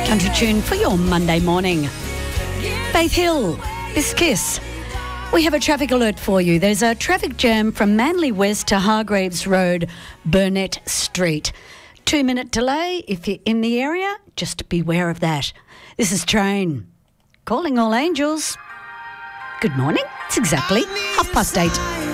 Country tune for your Monday morning. Faith Hill, This Kiss. We have a traffic alert for you. There's a traffic jam from Manly West to Hargraves Road, Burnett Street. 2-minute delay if you're in the area. Just beware of that. This is Train. Calling all angels. Good morning. It's exactly 8:30.